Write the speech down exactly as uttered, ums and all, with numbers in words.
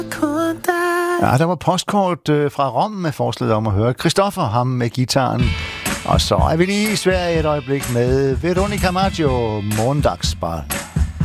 Ja, der var postkort øh, fra Rom med forslaget om at høre Christoffer, ham med gitaren. Og så er vi lige i Sverige et øjeblik med Veronica Maggio, Måndagsbarn.